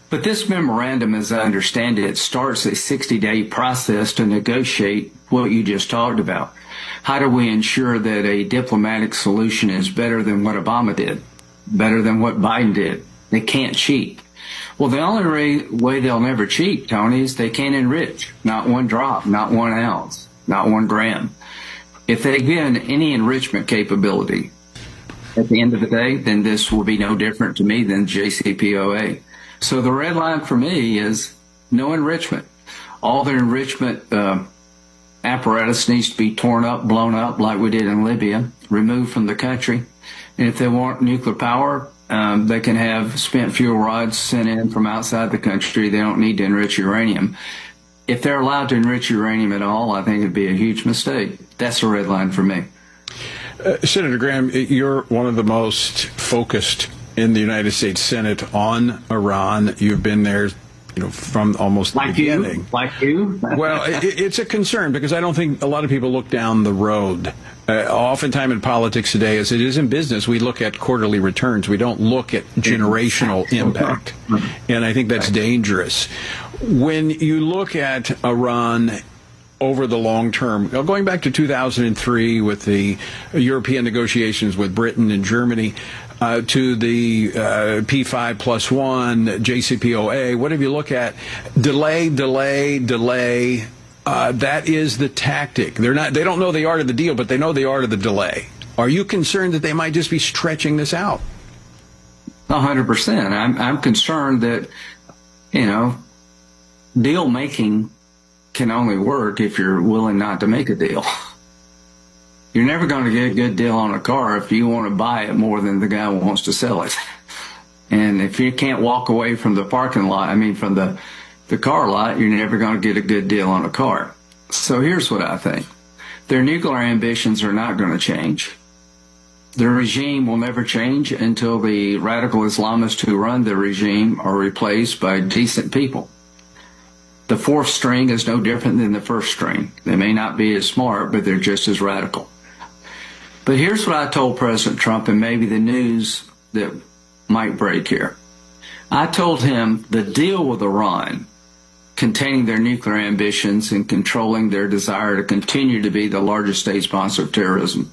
But this memorandum, as I understand it, starts a 60-day process to negotiate what you just talked about. How do we ensure that a diplomatic solution is better than what Obama did, better than what Biden did? They can't cheat. Well, the only way they'll never cheat, Tony, is they can't enrich. Not one drop, not 1 ounce, not 1 gram. If they get any enrichment capability at the end of the day, then this will be no different to me than JCPOA. So the red line for me is no enrichment. All the enrichment apparatus needs to be torn up, blown up like we did in Libya, removed from the country. And if they want nuclear power, they can have spent fuel rods sent in from outside the country. They don't need to enrich uranium. If they're allowed to enrich uranium at all, I think it'd be a huge mistake. That's a red line for me. Senator Graham, you're one of the most focused in the United States Senate on Iran. You've been there, from almost the beginning. Like you? Well, it's a concern because I don't think a lot of people look down the road. Oftentimes in politics today, as it is in business, we look at quarterly returns. We don't look at generational impact. And I think that's dangerous. When you look at Iran over the long term, going back to 2003 with the European negotiations with Britain and Germany, to the P5+1, JCPOA, whatever you look at, delay. That is the tactic. They don't know the art of the deal, but they know the art of the delay. Are you concerned that they might just be stretching this out? 100%. I'm concerned that, deal making can only work if you're willing not to make a deal. You're never going to get a good deal on a car if you want to buy it more than the guy who wants to sell it. And if you can't walk away from the parking lot, from the car lot, you're never going to get a good deal on a car. So here's what I think. Their nuclear ambitions are not going to change. Their regime will never change until the radical Islamists who run the regime are replaced by decent people. The fourth string is no different than the first string. They may not be as smart, but they're just as radical. But here's what I told President Trump, and maybe the news that might break here. I told him the deal with Iran, containing their nuclear ambitions and controlling their desire to continue to be the largest state sponsor of terrorism,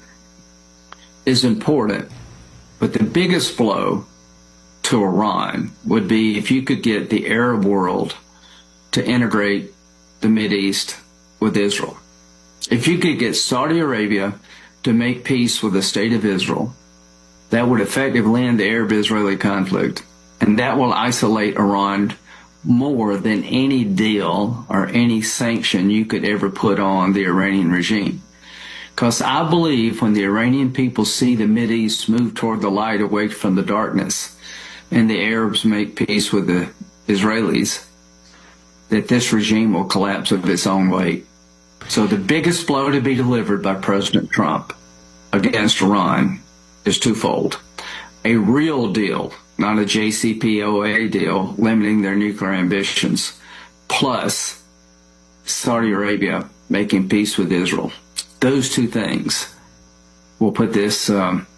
is important. But the biggest blow to Iran would be if you could get the Arab world to integrate the Mideast with Israel. If you could get Saudi Arabia to make peace with the state of Israel, that would effectively end the Arab-Israeli conflict, and that will isolate Iran more than any deal or any sanction you could ever put on the Iranian regime. Because I believe when the Iranian people see the Mideast move toward the light away from the darkness, and the Arabs make peace with the Israelis, that this regime will collapse of its own weight. So the biggest blow to be delivered by President Trump against Iran is twofold. A real deal, not a JCPOA deal, limiting their nuclear ambitions, plus Saudi Arabia making peace with Israel. Those two things will put this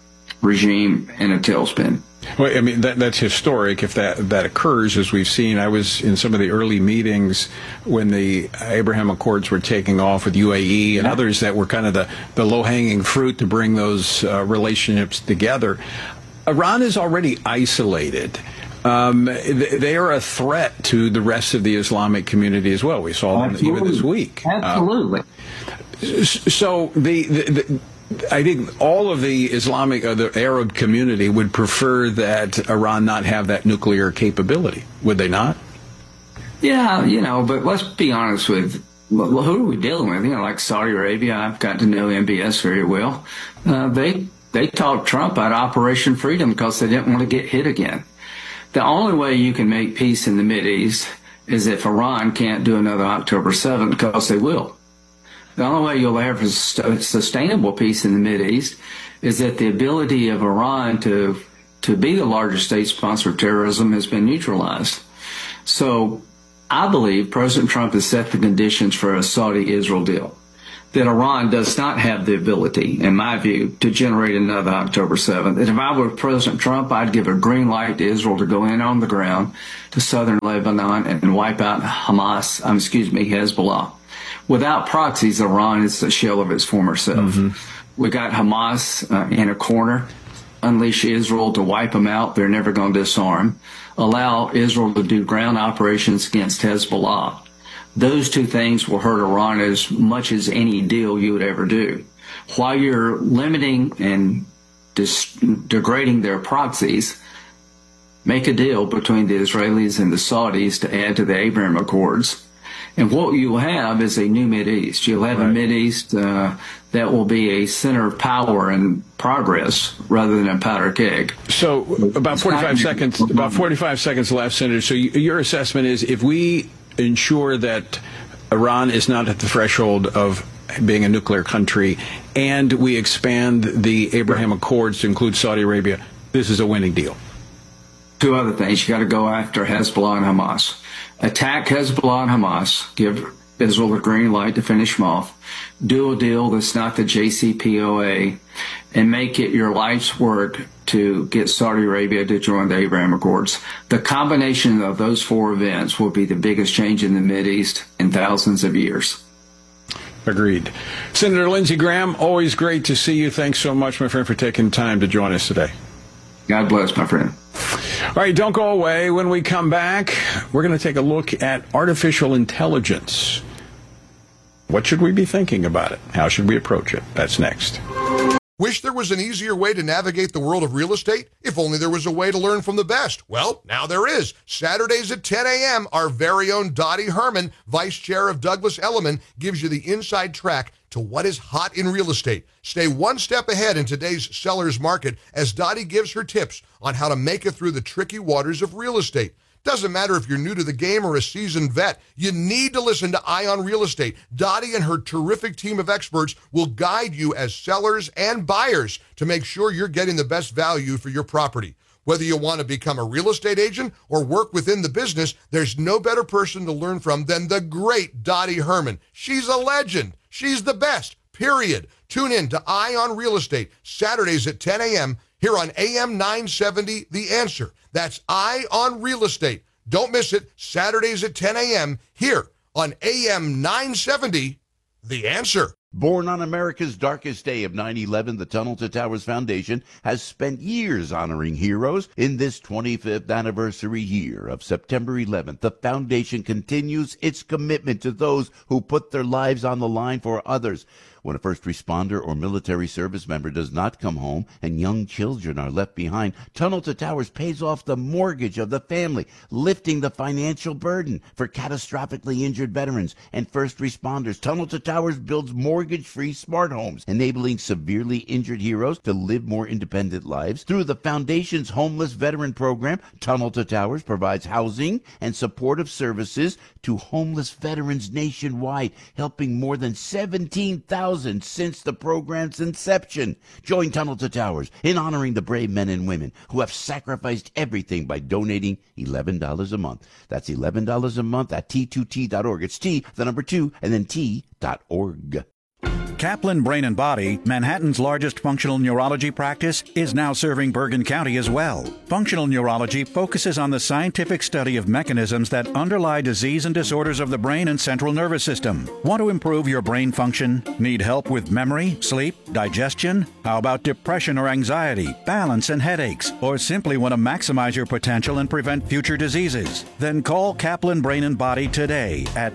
regime in a tailspin. Well, that's historic if that occurs, as we've seen. I was in some of the early meetings when the Abraham Accords were taking off with UAE and others that were kind of the low-hanging fruit to bring those relationships together. Iran is already isolated. They are a threat to the rest of the Islamic community as well. We saw them even this week. Absolutely. So I think all of the the Arab community would prefer that Iran not have that nuclear capability, would they not? Yeah, but let's be honest with, who are we dealing with? Like Saudi Arabia, I've got to know MBS very well. They talked Trump out of Operation Freedom because they didn't want to get hit again. The only way you can make peace in the Mideast is if Iran can't do another October 7th, because they will. The only way you'll have a sustainable peace in the Mideast is that the ability of Iran to be the largest state sponsor of terrorism has been neutralized. So I believe President Trump has set the conditions for a Saudi-Israel deal. that Iran does not have the ability, in my view, to generate another October 7th. And if I were President Trump, I'd give a green light to Israel to go in on the ground to southern Lebanon and wipe out Hezbollah. Without proxies, Iran is the shell of its former self. We got Hamas in a corner. Unleash Israel to wipe them out. They're never going to disarm. Allow Israel to do ground operations against Hezbollah. Those two things will hurt Iran as much as any deal you would ever do. While you're limiting and degrading their proxies, make a deal between the Israelis and the Saudis to add to the Abraham Accords. And what you will have is a new Mideast. You'll have a Mideast that will be a center of power and progress rather than a powder keg. So about 45 seconds left, Senator. So your assessment is if we ensure that Iran is not at the threshold of being a nuclear country and we expand the Abraham Accords to include Saudi Arabia, this is a winning deal. Two other things. You got to go after Hezbollah and Hamas. Attack Hezbollah and Hamas. Give Israel a green light to finish them off. Do a deal that's not the JCPOA, and make it your life's work to get Saudi Arabia to join the Abraham Accords. The combination of those four events will be the biggest change in the Mideast in thousands of years. Agreed. Senator Lindsey Graham, always great to see you. Thanks so much, my friend, for taking time to join us today. God bless, my friend. All right, don't go away. When we come back, we're going to take a look at artificial intelligence. What should we be thinking about it? How should we approach it? That's next. Wish there was an easier way to navigate the world of real estate? If only there was a way to learn from the best. Well, now there is. Saturdays at 10 a.m., our very own Dottie Herman, Vice Chair of Douglas Elliman, gives you the inside track to what is hot in real estate. Stay one step ahead in today's seller's market as Dottie gives her tips on how to make it through the tricky waters of real estate. Doesn't matter if you're new to the game or a seasoned vet, you need to listen to Ion Real Estate. Dottie and her terrific team of experts will guide you as sellers and buyers to make sure you're getting the best value for your property. Whether you want to become a real estate agent or work within the business, there's no better person to learn from than the great Dottie Herman. She's a legend. She's the best, period. Tune in to Ion Real Estate, Saturdays at 10 a.m. here on AM 970, The Answer. That's Ion Real Estate. Don't miss it, Saturdays at 10 a.m. here on AM 970, The Answer. Born on America's darkest day of 9/11, the Tunnel to Towers Foundation has spent years honoring heroes. In this 25th anniversary year of September 11th, the foundation continues its commitment to those who put their lives on the line for others. When a first responder or military service member does not come home and young children are left behind, Tunnel to Towers pays off the mortgage of the family, lifting the financial burden for catastrophically injured veterans and first responders. Tunnel to Towers builds mortgage-free smart homes, enabling severely injured heroes to live more independent lives. Through the foundation's Homeless Veteran Program, Tunnel to Towers provides housing and supportive services to homeless veterans nationwide, helping more than 17,000 since the program's inception. Join Tunnel to Towers in honoring the brave men and women who have sacrificed everything by donating $11 a month. That's $11 a month at T2T.org. It's T, the number 2, and then T.org. Kaplan Brain and Body, Manhattan's largest functional neurology practice, is now serving Bergen County as well. Functional neurology focuses on the scientific study of mechanisms that underlie disease and disorders of the brain and central nervous system. Want to improve your brain function? Need help with memory, sleep, digestion? How about depression or anxiety, balance and headaches? Or simply want to maximize your potential and prevent future diseases? Then call Kaplan Brain and Body today at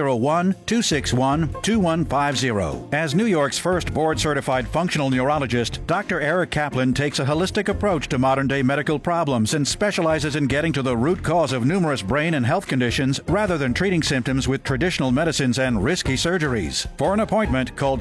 201-261-2150. As New York's first board-certified functional neurologist, Dr. Eric Kaplan takes a holistic approach to modern-day medical problems and specializes in getting to the root cause of numerous brain and health conditions rather than treating symptoms with traditional medicines and risky surgeries. For an appointment, call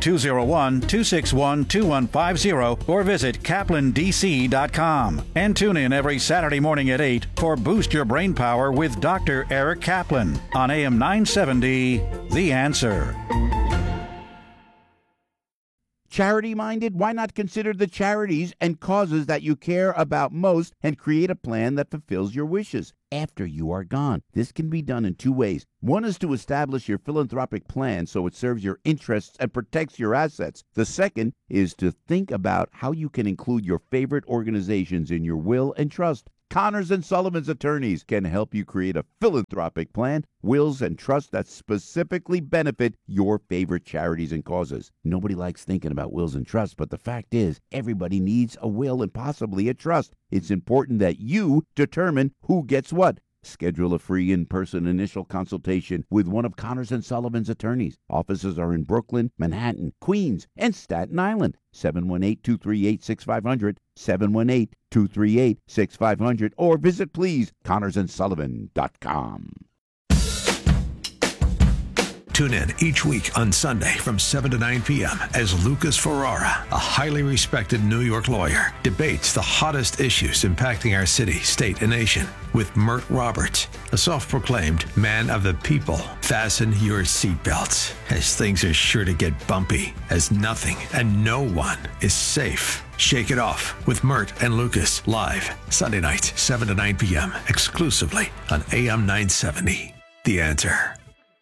201-261-2150 or visit kaplandc.com. And tune in every Saturday morning at 8 for Boost Your Brain Power with Dr. Eric Kaplan on AM 970, The Answer. Charity-minded? Why not consider the charities and causes that you care about most and create a plan that fulfills your wishes after you are gone? This can be done in two ways. One is to establish your philanthropic plan so it serves your interests and protects your assets. The second is to think about how you can include your favorite organizations in your will and trust. Connors and Sullivan's attorneys can help you create a philanthropic plan, wills, and trusts that specifically benefit your favorite charities and causes. Nobody likes thinking about wills and trusts, but the fact is, everybody needs a will and possibly a trust. It's important that you determine who gets what. Schedule a free in-person initial consultation with one of Connors and Sullivan's attorneys. Offices are in Brooklyn, Manhattan, Queens, and Staten Island. 718-238-6500, 718-238-6500, or visit, please, ConnorsandSullivan.com. Tune in each week on Sunday from 7 to 9 p.m. as Lucas Ferrara, a highly respected New York lawyer, debates the hottest issues impacting our city, state, and nation with Mert Roberts, a self-proclaimed man of the people. Fasten your seatbelts, as things are sure to get bumpy, as nothing and no one is safe. Shake It Off with Mert and Lucas, live Sunday nights, 7 to 9 p.m., exclusively on AM 970. The Answer.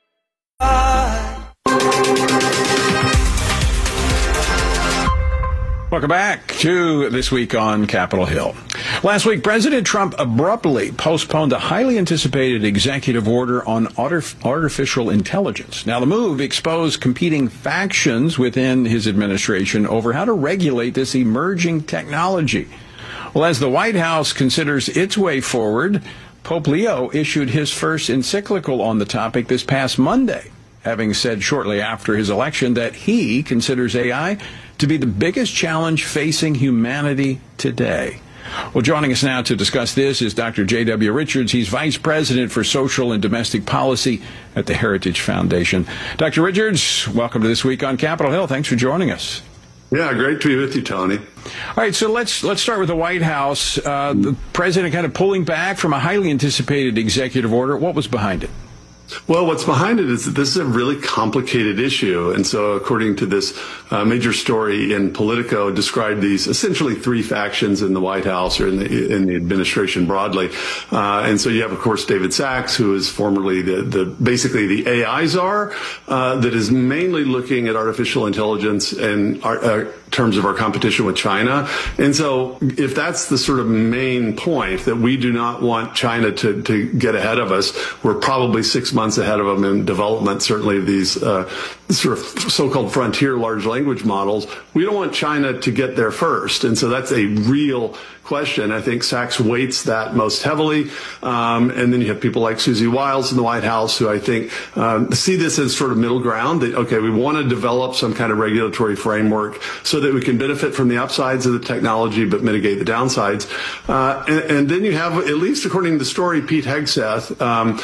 Welcome back to This Week on Capitol Hill. Last week, President Trump abruptly postponed a highly anticipated executive order on artificial intelligence. Now, the move exposed competing factions within his administration over how to regulate this emerging technology. Well, as the White House considers its way forward, Pope Leo issued his first encyclical on the topic this past Monday, having said shortly after his election that he considers AI to be the biggest challenge facing humanity today. Well, joining us now to discuss this is Dr. J.W. Richards. He's Vice President for Social and Domestic Policy at the Heritage Foundation. Dr. Richards, welcome to This Week on Capitol Hill. Thanks for joining us. Yeah, great to be with you, Tony. All right, so let's start with the White House. The president kind of pulling back from a highly anticipated executive order. What was behind it? Well, what's behind it is that this is a really complicated issue. And so according to this major story in Politico, described these essentially three factions in the White House or in the administration broadly. And so you have, of course, David Sachs, who is formerly basically the AI czar, that is mainly looking at artificial intelligence and terms of our competition with China. And so if that's the sort of main point, that we do not want China to get ahead of us, we're probably 6 months ahead of them in development, certainly these sort of so-called frontier large language models. We don't want China to get there first. And so that's a real question. I think Sachs weights that most heavily. And then you have people like Susie Wiles in the White House who I think see this as sort of middle ground, that, okay, we want to develop some kind of regulatory framework so that we can benefit from the upsides of the technology but mitigate the downsides. And then you have, at least according to the story, Pete Hegseth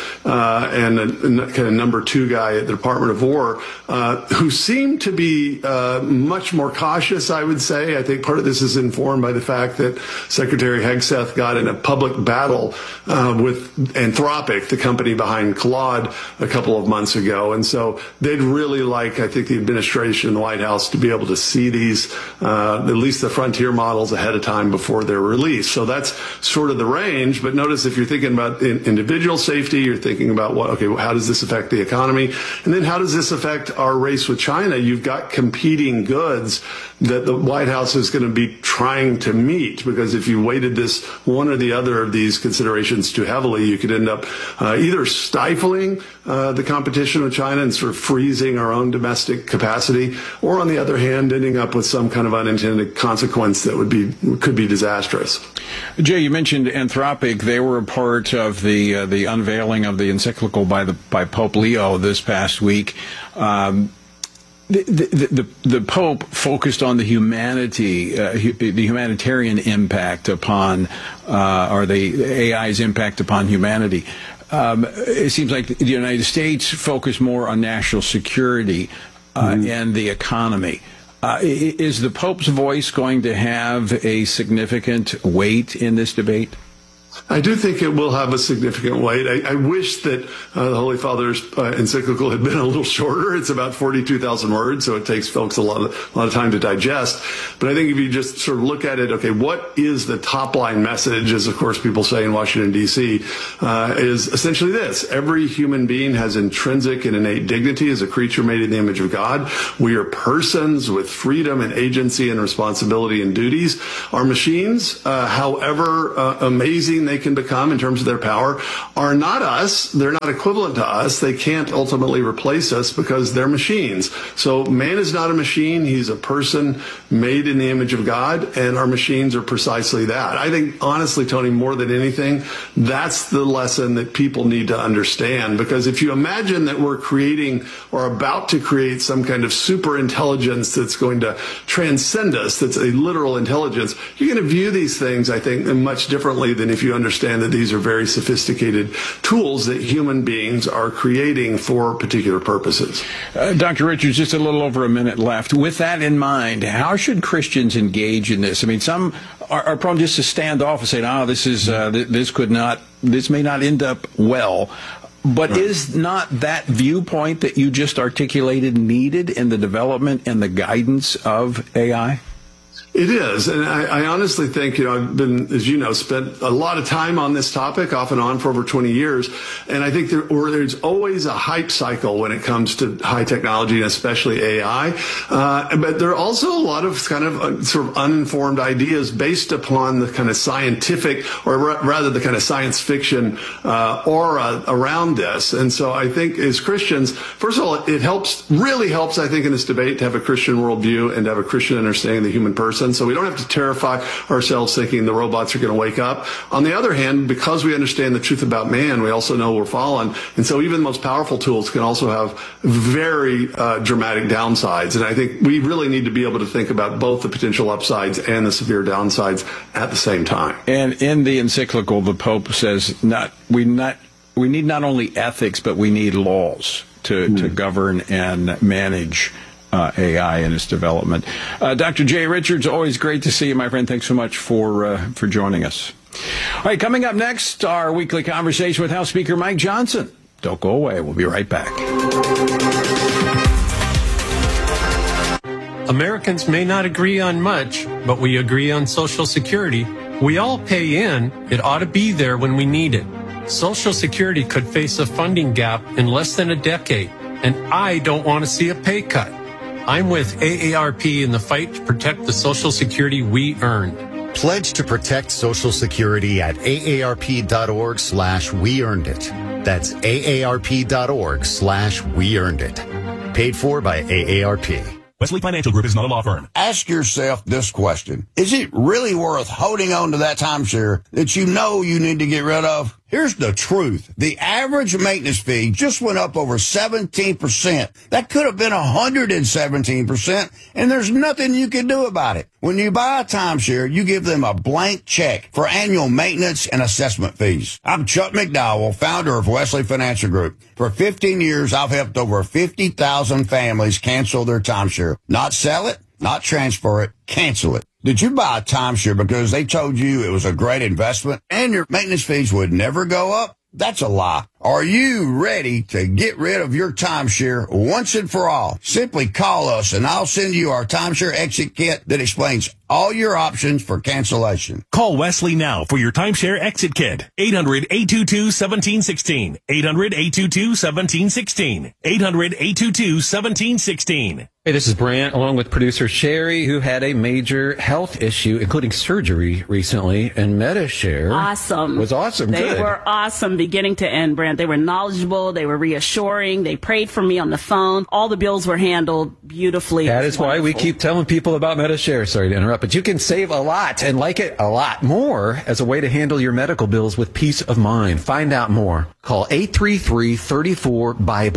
and a kind of number two guy at the Department of War who seem to be much more cautious, I would say. I think part of this is informed by the fact that Secretary Hegseth got in a public battle with Anthropic, the company behind Claude, a couple of months ago. And so they'd really like, I think, the administration and the White House to be able to see these, at least the frontier models ahead of time before they're released. So that's sort of the range. But notice if you're thinking about individual safety, you're thinking about, how does this affect the economy? And then how does this affect our race with China? You've got competing goods that the White House is going to be trying to meet, because if you weighted this one or the other of these considerations too heavily, you could end up either stifling the competition with China and sort of freezing our own domestic capacity, or on the other hand, ending up with some kind of unintended consequence that could be disastrous. Jay, you mentioned Anthropic. They were a part of the unveiling of the encyclical by Pope Leo this past week. The Pope focused on the humanitarian impact upon, or the AI's impact upon humanity. It seems like the United States focused more on national security and the economy. Is the Pope's voice going to have a significant weight in this debate? I do think it will have a significant weight. I wish that the Holy Father's encyclical had been a little shorter. It's about 42,000 words, so it takes folks a lot of time to digest. But I think if you just sort of look at it, okay, what is the top line message, as of course people say in Washington, D.C., is essentially this. Every human being has intrinsic and innate dignity as a creature made in the image of God. We are persons with freedom and agency and responsibility and duties. Our machines, however amazing they can become in terms of their power, are not us. They're not equivalent to us. They can't ultimately replace us because they're machines. So man is not a machine. He's a person made in the image of God, and our machines are precisely that. I think, honestly, Tony, more than anything, that's the lesson that people need to understand, because if you imagine that we're creating or about to create some kind of super intelligence that's going to transcend us, that's a literal intelligence, you're going to view these things, I think, much differently than if you understand that these are very sophisticated tools that human beings are creating for particular purposes. Dr. Richards, just a little over a minute left. With that in mind, how should Christians engage in this? I mean, some are prone just to stand off and say, this may not end up well. But is not that viewpoint that you just articulated needed in the development and the guidance of AI? It is. And I honestly think, I've been, as you know, spent a lot of time on this topic off and on for over 20 years. And I think there's always a hype cycle when it comes to high technology, and especially AI. But there are also a lot of kind of sort of uninformed ideas based upon the kind of scientific, or rather the kind of science fiction aura around this. And so I think as Christians, first of all, it really helps, I think, in this debate to have a Christian worldview and to have a Christian understanding of the human person. So we don't have to terrify ourselves thinking the robots are going to wake up. On the other hand, because we understand the truth about man, we also know we're fallen. And so even the most powerful tools can also have very dramatic downsides. And I think we really need to be able to think about both the potential upsides and the severe downsides at the same time. And in the encyclical, the Pope says we need not only ethics, but we need laws to govern and manage AI and its development. Dr. Jay Richards, always great to see you, my friend. Thanks so much for joining us. All right, coming up next, our weekly conversation with House Speaker Mike Johnson. Don't go away. We'll be right back. Americans may not agree on much, but we agree on Social Security. We all pay in. It ought to be there when we need it. Social Security could face a funding gap in less than a decade, and I don't want to see a pay cut. I'm with AARP in the fight to protect the Social Security we earned. Pledge to protect Social Security at aarp.org/weearnedit. That's aarp.org/weearnedit. Paid for by AARP. Wesley Financial Group is not a law firm. Ask yourself this question. Is it really worth holding on to that timeshare that you know you need to get rid of? Here's the truth. The average maintenance fee just went up over 17%. That could have been 117%, and there's nothing you can do about it. When you buy a timeshare, you give them a blank check for annual maintenance and assessment fees. I'm Chuck McDowell, founder of Wesley Financial Group. For 15 years, I've helped over 50,000 families cancel their timeshare. Not sell it, not transfer it, cancel it. Did you buy a timeshare because they told you it was a great investment and your maintenance fees would never go up? That's a lie. Are you ready to get rid of your timeshare once and for all? Simply call us and I'll send you our timeshare exit kit that explains all your options for cancellation. Call Wesley now for your timeshare exit kit. 800-822-1716. 800-822-1716. 800-822-1716. Hey, this is Brant, along with producer Sherry, who had a major health issue, including surgery recently, and MediShare was awesome. They were awesome, beginning to end, Brant. They were knowledgeable, they were reassuring, they prayed for me on the phone. All the bills were handled beautifully. That is why we keep telling people about MediShare. Sorry to interrupt, but you can save a lot and like it a lot more as a way to handle your medical bills with peace of mind. Find out more. Call 833-34-BIBLE.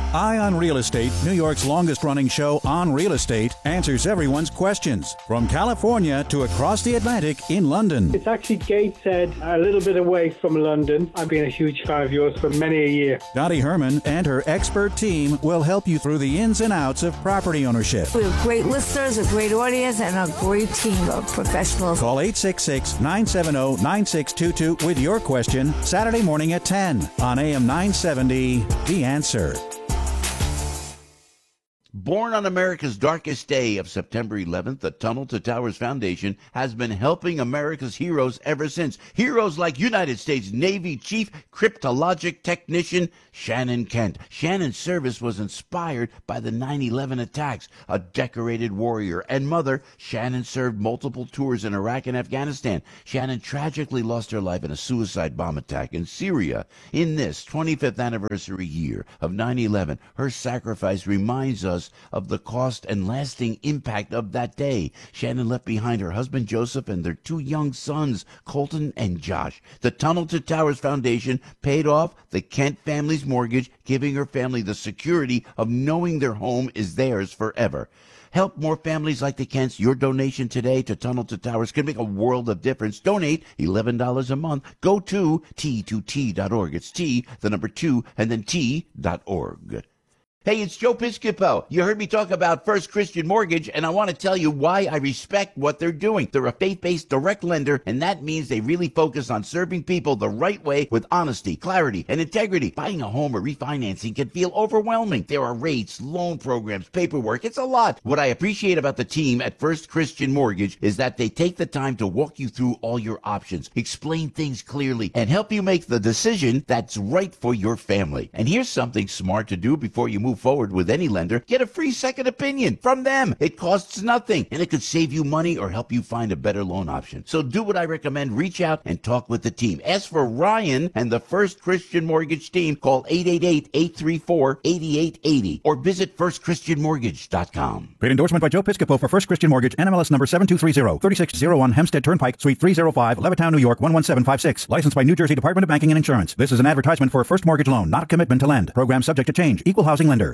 Eye on Real Estate, New York's longest-running show on real estate, answers everyone's questions, from California to across the Atlantic in London. It's actually Gateshead, a little bit away from London. I've been a huge fan of yours for many a year. Dottie Herman and her expert team will help you through the ins and outs of property ownership. We have great listeners, a great audience, and a great team of professionals. Call 866-970-9622 with your question Saturday morning at 10 on AM 970, The Answer. Born on America's darkest day of September 11th, the Tunnel to Towers Foundation has been helping America's heroes ever since. Heroes like United States Navy Chief Cryptologic Technician Shannon Kent. Shannon's service was inspired by the 9/11 attacks. A decorated warrior and mother, Shannon served multiple tours in Iraq and Afghanistan. Shannon tragically lost her life in a suicide bomb attack in Syria. In this 25th anniversary year of 9/11, her sacrifice reminds us of the cost and lasting impact of that day. Shannon left behind her husband Joseph and their 2 young sons, Colton and Josh. The Tunnel to Towers Foundation paid off the Kent family's mortgage, giving her family the security of knowing their home is theirs forever. Help more families like the Kents. Your donation today to Tunnel to Towers can make a world of difference. Donate $11 a month. Go to T2T.org. It's T, the number 2, and then T.org. Hey, it's Joe Piscopo. You heard me talk about First Christian Mortgage, and I want to tell you why I respect what they're doing. They're a faith-based direct lender, and that means they really focus on serving people the right way with honesty, clarity, and integrity. Buying a home or refinancing can feel overwhelming. There are rates, loan programs, paperwork. It's a lot. What I appreciate about the team at First Christian Mortgage is that they take the time to walk you through all your options, explain things clearly, and help you make the decision that's right for your family. And here's something smart to do before you move forward with any lender. Get a free second opinion from them. It costs nothing, and it could save you money or help you find a better loan option. So do what I recommend. Reach out and talk with the team. Ask for Ryan and the First Christian Mortgage team. Call 888-834-8880 or visit firstchristianmortgage.com. Paid endorsement by Joe Piscopo for First Christian Mortgage, NMLS number 7230, 3601 Hempstead Turnpike, Suite 305, Levittown, New York 11756. Licensed by New Jersey Department of Banking and Insurance. This is an advertisement for a first mortgage loan, not a commitment to lend. Program subject to change. Equal housing lender.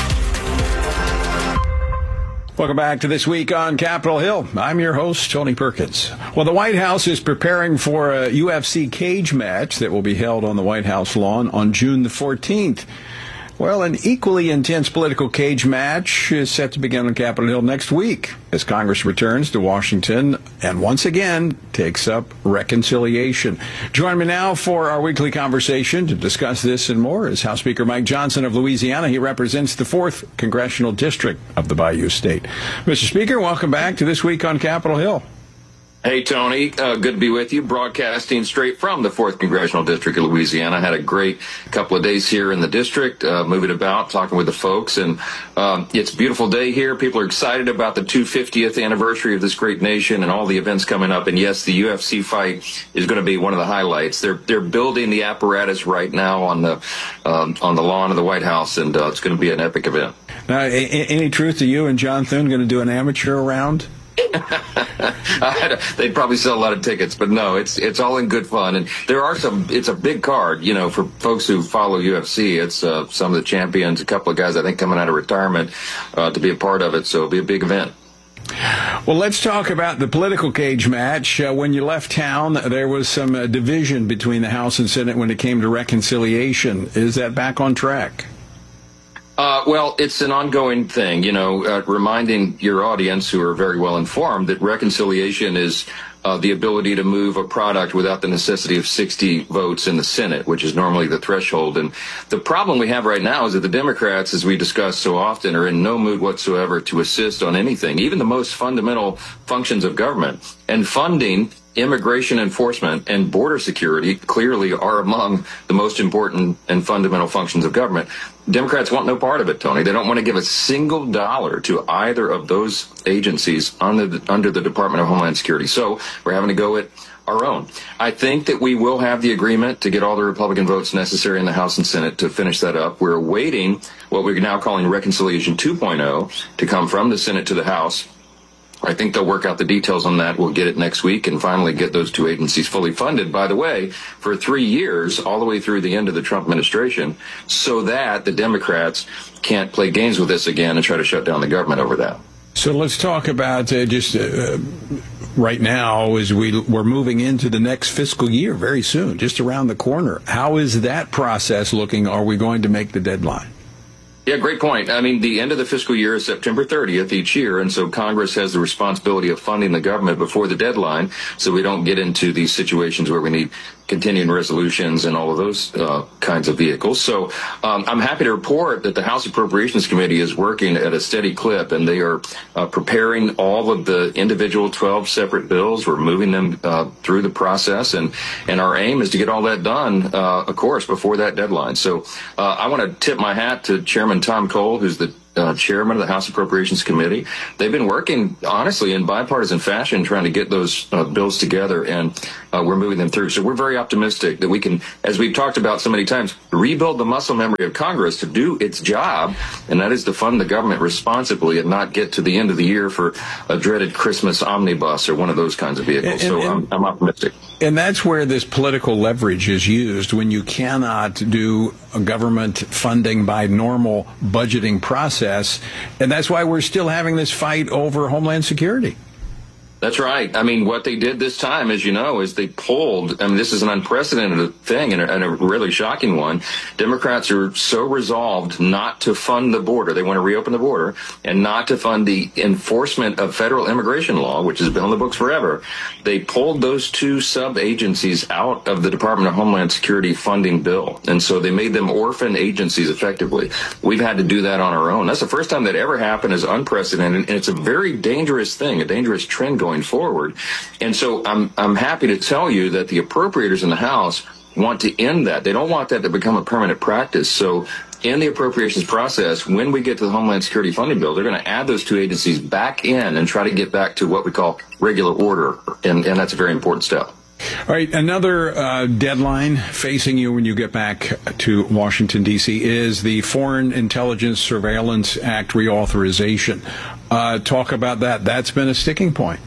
Welcome back to This Week on Capitol Hill. I'm your host, Tony Perkins. Well, the White House is preparing for a UFC cage match that will be held on the White House lawn on June the 14th. Well, an equally intense political cage match is set to begin on Capitol Hill next week as Congress returns to Washington and once again takes up reconciliation. Join me now for our weekly conversation to discuss this and more is House Speaker Mike Johnson of Louisiana. He represents the 4th Congressional District of the Bayou State. Mr. Speaker, welcome back to This Week on Capitol Hill. Hey, Tony. Good to be with you, broadcasting straight from the 4th Congressional District of Louisiana. I had a great couple of days here in the district, moving about, talking with the folks, and it's a beautiful day here. People are excited about the 250th anniversary of this great nation and all the events coming up. And yes, the UFC fight is going to be one of the highlights. They're building the apparatus right now on the lawn of the White House, and it's going to be an epic event. Now, any truth to you and John Thune going to do an amateur round? They'd probably sell a lot of tickets, but no, it's all in good fun. And there are it's a big card, for folks who follow UFC. It's some of the champions, a couple of guys I think coming out of retirement to be a part of it. So it'll be a big event. Well, let's talk about the political cage match. When you left town, there was some division between the House and Senate when it came to reconciliation. Is that back on track? Well, it's an ongoing thing, reminding your audience who are very well informed that reconciliation is the ability to move a product without the necessity of 60 votes in the Senate, which is normally the threshold. And the problem we have right now is that the Democrats, as we discuss so often, are in no mood whatsoever to assist on anything, even the most fundamental functions of government. And funding, immigration enforcement, and border security clearly are among the most important and fundamental functions of government. Democrats want no part of it, Tony. They don't want to give a single dollar to either of those agencies under the Department of Homeland Security. So we're having to go it our own. I think that we will have the agreement to get all the Republican votes necessary in the House and Senate to finish that up. We're awaiting what we're now calling Reconciliation 2.0 to come from the Senate to the House. I think they'll work out the details on that. We'll get it next week and finally get those two agencies fully funded, by the way, for 3 years, all the way through the end of the Trump administration, so that the Democrats can't play games with this again and try to shut down the government over that. So let's talk about right now as we're moving into the next fiscal year very soon, just around the corner. How is that process looking? Are we going to make the deadline? Yeah, great point. I mean, the end of the fiscal year is September 30th each year, and so Congress has the responsibility of funding the government before the deadline, so we don't get into these situations where we need continuing resolutions and all of those kinds of vehicles. So I'm happy to report that the House Appropriations Committee is working at a steady clip, and they are preparing all of the individual 12 separate bills. We're moving them through the process, and our aim is to get all that done, of course, before that deadline. So I want to tip my hat to Chairman Tom Cole, who's the chairman of the House Appropriations Committee. They've been working, honestly, in bipartisan fashion, trying to get those bills together, and we're moving them through. So we're very optimistic that we can, as we've talked about so many times, rebuild the muscle memory of Congress to do its job, and that is to fund the government responsibly and not get to the end of the year for a dreaded Christmas omnibus or one of those kinds of vehicles. I'm optimistic. And that's where this political leverage is used when you cannot do a government funding by normal budgeting process. And that's why we're still having this fight over Homeland Security. That's right. I mean, what they did this time, as you know, is they pulled, I mean, this is an unprecedented thing and a really shocking one. Democrats are so resolved not to fund the border. They want to reopen the border and not to fund the enforcement of federal immigration law, which has been on the books forever. They pulled those two sub-agencies out of the Department of Homeland Security funding bill. And so they made them orphan agencies effectively. We've had to do that on our own. That's the first time that ever happened. Is unprecedented. And it's a very dangerous thing, a dangerous trend going forward. And so I'm happy to tell you that the appropriators in the House want to end that. They don't want that to become a permanent practice. So in the appropriations process, when we get to the Homeland Security funding bill, they're going to add those two agencies back in and try to get back to what we call regular order. And that's a very important step. All right, another deadline facing you when you get back to Washington, D.C. is the Foreign Intelligence Surveillance Act reauthorization. Talk about that. That's been a sticking point.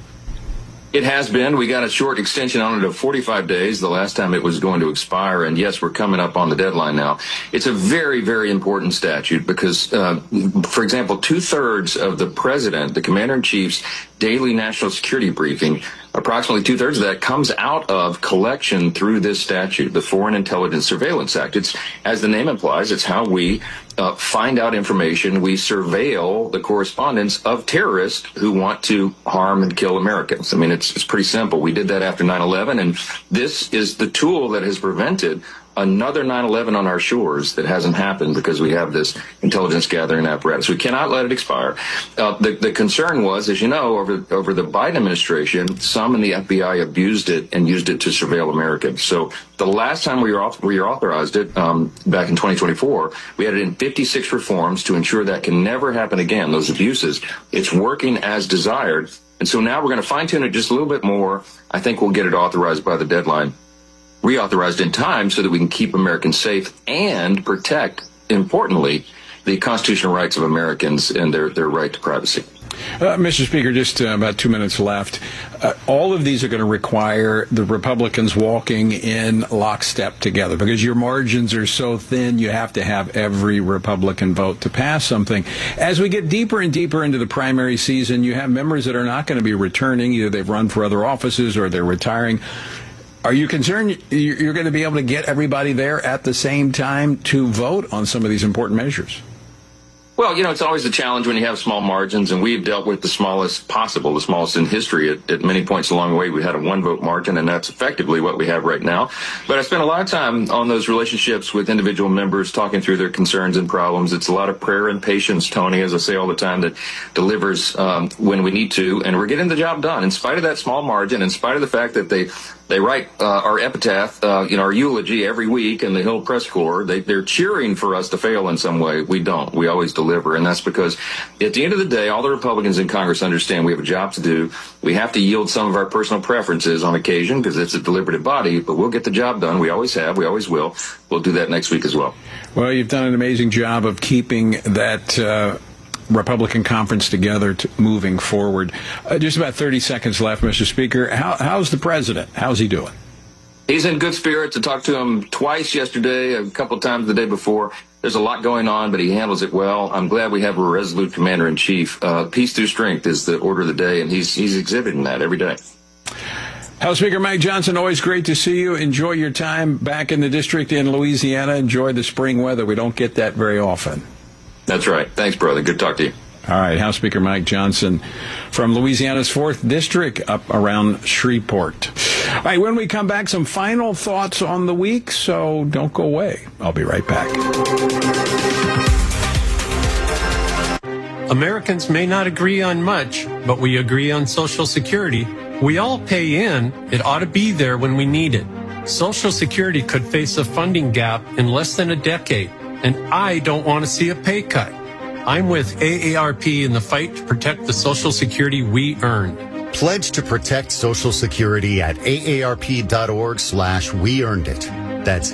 It has been. We got a short extension on it of 45 days, the last time it was going to expire. And yes, we're coming up on the deadline now. It's a very, very important statute because, for example, 2/3 of the president, the commander-in-chief's daily national security briefing, approximately 2/3 of that comes out of collection through this statute, the Foreign Intelligence Surveillance Act. It's, as the name implies, it's how we find out information. We surveil the correspondence of terrorists who want to harm and kill Americans. I mean, it's pretty simple. We did that after 9/11, and this is the tool that has prevented another 9/11 on our shores that hasn't happened because we have this intelligence gathering apparatus. We cannot let it expire. The concern was, as you know, over the Biden administration, some in the FBI abused it and used it to surveil Americans. So the last time we authorized it, back in 2024, we had it in 56 reforms to ensure that can never happen again, those abuses. It's working as desired. And so now we're going to fine-tune it just a little bit more. I think we'll get it authorized by the deadline, reauthorized in time so that we can keep Americans safe and protect, importantly, the constitutional rights of Americans and their right to privacy. Mr. Speaker, just about 2 minutes left. All of these are going to require the Republicans walking in lockstep together because your margins are so thin, you have to have every Republican vote to pass something. As we get deeper and deeper into the primary season, you have members that are not going to be returning. Either they've run for other offices or they're retiring. Are you concerned you're going to be able to get everybody there at the same time to vote on some of these important measures? Well, you know, it's always a challenge when you have small margins, and we've dealt with the smallest possible, the smallest in history. At many points along the way, we had a one-vote margin, and that's effectively what we have right now. But I spent a lot of time on those relationships with individual members, talking through their concerns and problems. It's a lot of prayer and patience, Tony, as I say all the time, that delivers when we need to, and we're getting the job done. In spite of that small margin, in spite of the fact that they write our epitaph, our eulogy every week in the Hill Press Corps. They're cheering for us to fail in some way. We don't. We always deliver. And that's because at the end of the day, all the Republicans in Congress understand we have a job to do. We have to yield some of our personal preferences on occasion because it's a deliberative body, but we'll get the job done. We always have. We always will. We'll do that next week as well. Well, you've done an amazing job of keeping that Republican conference together moving forward. Just about 30 seconds left, Mr. Speaker. How's the president? How's he doing? He's in good spirits. I talked to him twice yesterday, a couple of times the day before. There's a lot going on, but he handles it well. I'm glad we have a resolute commander-in-chief. Peace through strength is the order of the day, and he's exhibiting that every day. House Speaker Mike Johnson, always great to see you. Enjoy your time back in the district in Louisiana. Enjoy the spring weather. We don't get that very often. That's right. Thanks, brother. Good to talk to you. All right, House Speaker Mike Johnson from Louisiana's 4th District up around Shreveport. All right, when we come back, some final thoughts on the week, so don't go away. I'll be right back. Americans may not agree on much, but we agree on Social Security. We all pay in. It ought to be there when we need it. Social Security could face a funding gap in less than a decade, and I don't want to see a pay cut. I'm with AARP in the fight to protect the Social Security we earned. Pledge to protect Social Security at aarp.org/weearnedit. That's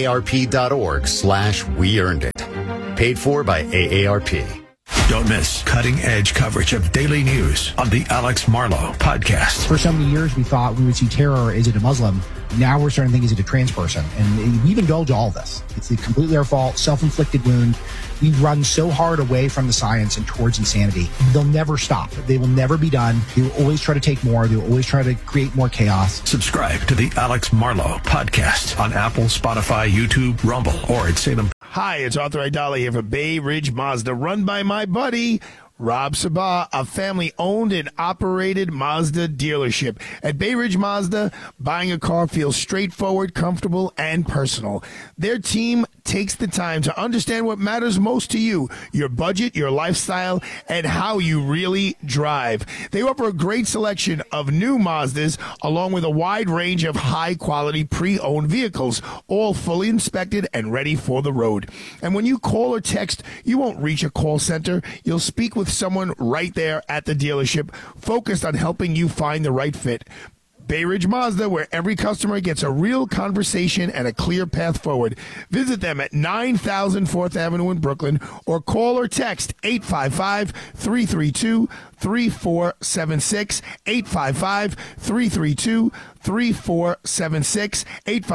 aarp.org/weearnedit. Paid for by AARP. Don't miss cutting-edge coverage of daily news on the Alex Marlow Podcast. For so many years, we thought we would see terror. Is it a Muslim? Now we're starting to think, is it a trans person? And we've indulged all this. It's completely our fault, self-inflicted wound. We've run so hard away from the science and towards insanity. They'll never stop. They will never be done. They will always try to take more. They will always try to create more chaos. Subscribe to the Alex Marlow Podcast on Apple, Spotify, YouTube, Rumble, or at Salem. Hi, it's Arthur Aidala here for Bay Ridge Mazda, run by my buddy Rob Sabah, a family-owned and operated Mazda dealership. At Bay Ridge Mazda, buying a car feels straightforward, comfortable, and personal. Their team takes the time to understand what matters most to you, your budget, your lifestyle, and how you really drive. They offer a great selection of new Mazdas, along with a wide range of high-quality pre-owned vehicles, all fully inspected and ready for the road. And when you call or text, you won't reach a call center. You'll speak with someone right there at the dealership, focused on helping you find the right fit. Bay Ridge Mazda, where every customer gets a real conversation and a clear path forward. Visit them at 9000 4th Avenue in Brooklyn, or call or text 855-332-3476, 855-332-3476,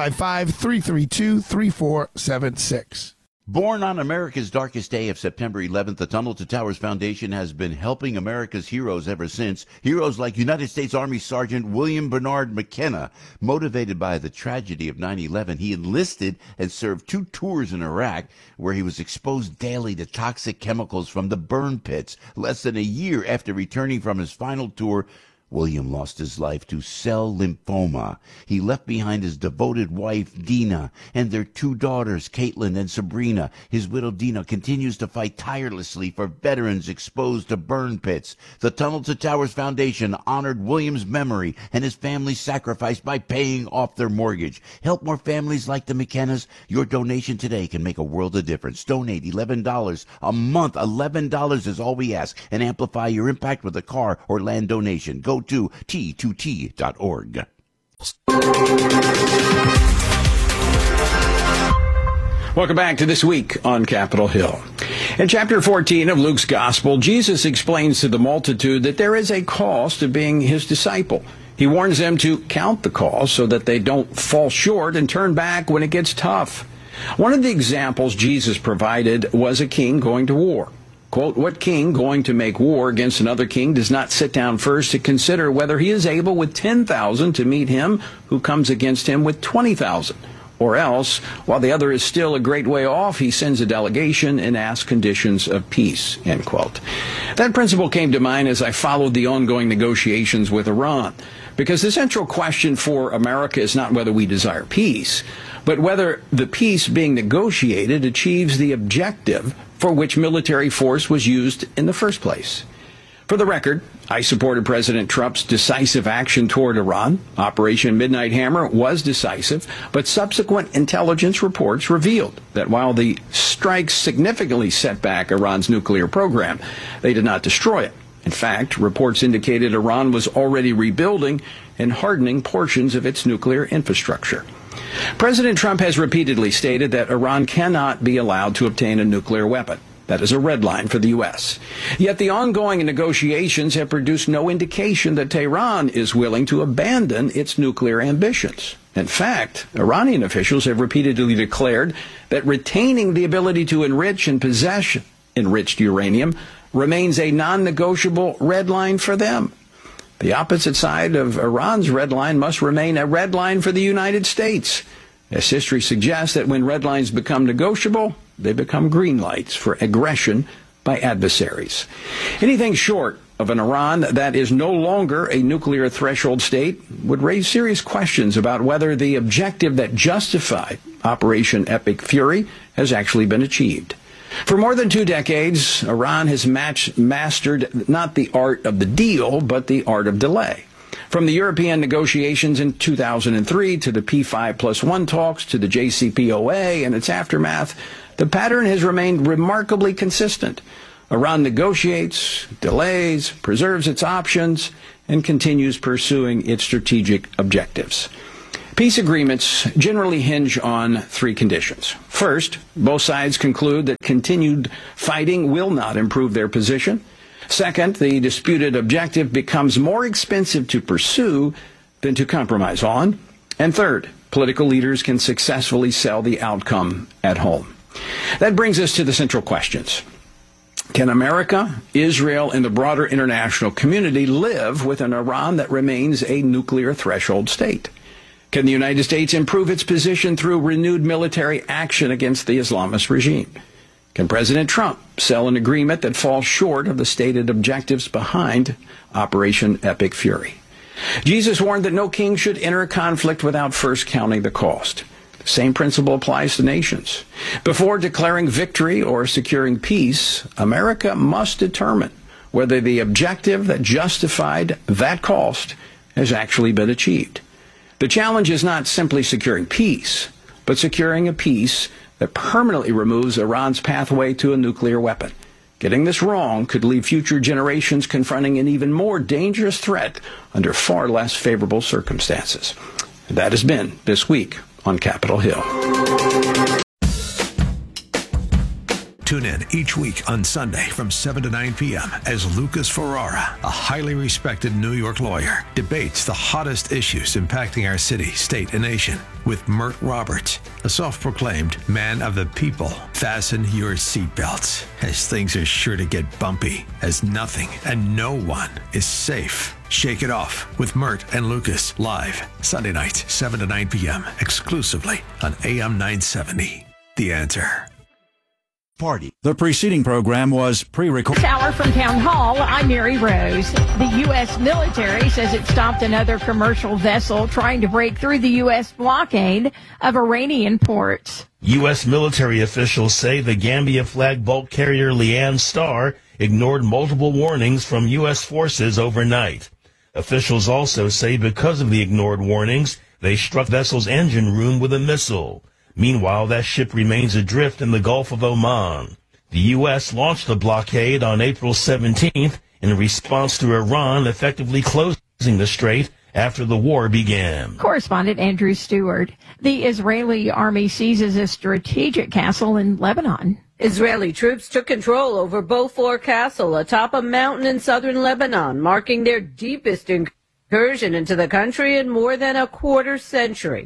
855-332-3476. Born on America's darkest day of September 11th, the Tunnel to Towers Foundation has been helping America's heroes ever since. Heroes like United States Army Sergeant William Bernard McKenna. Motivated by the tragedy of 9/11, he enlisted and served 2 tours in Iraq, where he was exposed daily to toxic chemicals from the burn pits. Less than a year after returning from his final tour, William lost his life to cell lymphoma. He left behind his devoted wife, Dina, and their 2 daughters, Caitlin and Sabrina. His widow, Dina, continues to fight tirelessly for veterans exposed to burn pits. The Tunnel to Towers Foundation honored William's memory and his family's sacrifice by paying off their mortgage. Help more families like the McKennas. Your donation today can make a world of difference. Donate $11 a month. $11 is all we ask. And amplify your impact with a car or land donation. Go to T2T.org. Welcome back to This Week on Capitol Hill. In chapter 14 of Luke's Gospel, Jesus explains to the multitude that there is a cost to being his disciple. He warns them to count the cost so that they don't fall short and turn back when it gets tough. One of the examples Jesus provided was a king going to war. Quote, what king going to make war against another king does not sit down first to consider whether he is able with 10,000 to meet him who comes against him with 20,000? Or else, while the other is still a great way off, he sends a delegation and asks conditions of peace, end quote. That principle came to mind as I followed the ongoing negotiations with Iran, because the central question for America is not whether we desire peace, but whether the peace being negotiated achieves the objective for which military force was used in the first place. For the record, I supported President Trump's decisive action toward Iran. Operation Midnight Hammer was decisive, but subsequent intelligence reports revealed that while the strikes significantly set back Iran's nuclear program, they did not destroy it. In fact, reports indicated Iran was already rebuilding and hardening portions of its nuclear infrastructure. President Trump has repeatedly stated that Iran cannot be allowed to obtain a nuclear weapon. That is a red line for the U.S. Yet the ongoing negotiations have produced no indication that Tehran is willing to abandon its nuclear ambitions. In fact, Iranian officials have repeatedly declared that retaining the ability to enrich and possess enriched uranium remains a non-negotiable red line for them. The opposite side of Iran's red line must remain a red line for the United States, as history suggests that when red lines become negotiable, they become green lights for aggression by adversaries. Anything short of an Iran that is no longer a nuclear threshold state would raise serious questions about whether the objective that justified Operation Epic Fury has actually been achieved. For more than 2 decades, Iran has mastered not the art of the deal, but the art of delay. From the European negotiations in 2003 to the P5+1 talks to the JCPOA and its aftermath, the pattern has remained remarkably consistent. Iran negotiates, delays, preserves its options, and continues pursuing its strategic objectives. Peace agreements generally hinge on 3 conditions. First, both sides conclude that continued fighting will not improve their position. Second, the disputed objective becomes more expensive to pursue than to compromise on. And third, political leaders can successfully sell the outcome at home. That brings us to the central questions. Can America, Israel, and the broader international community live with an Iran that remains a nuclear threshold state? Can the United States improve its position through renewed military action against the Islamist regime? Can President Trump sell an agreement that falls short of the stated objectives behind Operation Epic Fury? Jesus warned that no king should enter a conflict without first counting the cost. The same principle applies to nations. Before declaring victory or securing peace, America must determine whether the objective that justified that cost has actually been achieved. The challenge is not simply securing peace, but securing a peace that permanently removes Iran's pathway to a nuclear weapon. Getting this wrong could leave future generations confronting an even more dangerous threat under far less favorable circumstances. And that has been This Week on Capitol Hill. Tune in each week on Sunday from 7 to 9 p.m. as Lucas Ferrara, a highly respected New York lawyer, debates the hottest issues impacting our city, state, and nation with Mert Roberts, a self-proclaimed man of the people. Fasten your seatbelts, as things are sure to get bumpy, as nothing and no one is safe. Shake It Off with Mert and Lucas, live Sunday nights, 7 to 9 p.m., exclusively on AM 970. The Answer. Party. The preceding program was pre-recorded. This hour from Town Hall, I'm Mary Rose. The U.S. military says it stopped another commercial vessel trying to break through the U.S. blockade of Iranian ports. U.S. military officials say the Gambia-flagged bulk carrier Leanne Star ignored multiple warnings from U.S. forces overnight. Officials also say because of the ignored warnings, they struck the vessel's engine room with a missile. Meanwhile, that ship remains adrift in the Gulf of Oman. The U.S. launched the blockade on April 17th in response to Iran effectively closing the strait after the war began. Correspondent Andrew Stewart. The Israeli army seizes a strategic castle in Lebanon. Israeli troops took control over Beaufort Castle atop a mountain in southern Lebanon, marking their deepest incursion into the country in more than a quarter century.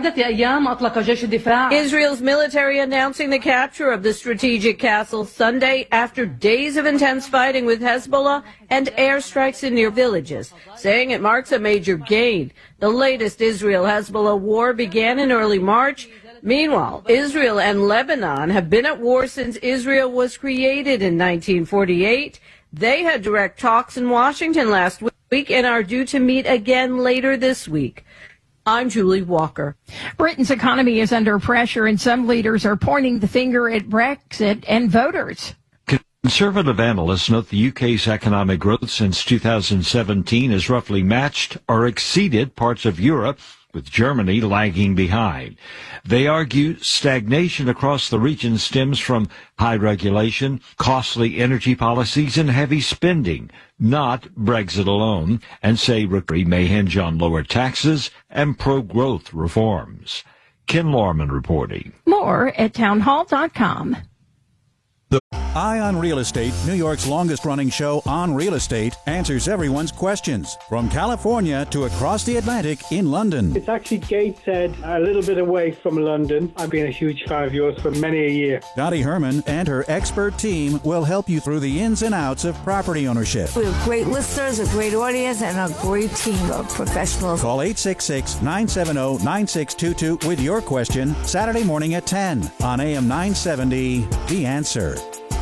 Israel's military announcing the capture of the strategic castle Sunday after days of intense fighting with Hezbollah and airstrikes in near villages, saying it marks a major gain. The latest Israel-Hezbollah war began in early March. Meanwhile, Israel and Lebanon have been at war since Israel was created in 1948. They had direct talks in Washington last week and are due to meet again later this week. I'm Julie Walker. Britain's economy is under pressure, and some leaders are pointing the finger at Brexit and voters. Conservative analysts note the UK's economic growth since 2017 has roughly matched or exceeded parts of Europe, with Germany lagging behind. They argue stagnation across the region stems from high regulation, costly energy policies, and heavy spending, not Brexit alone, and say recovery may hinge on lower taxes and pro-growth reforms. Ken Lorman reporting. More at townhall.com. Eye on Real Estate, New York's longest-running show on real estate, answers everyone's questions, from California to across the Atlantic in London. It's actually Gateshead, a little bit away from London. I've been a huge fan of yours for many a year. Dottie Herman and her expert team will help you through the ins and outs of property ownership. We have great listeners, a great audience, and a great team of professionals. Call 866-970-9622 with your question Saturday morning at 10 on AM 970, The Answer.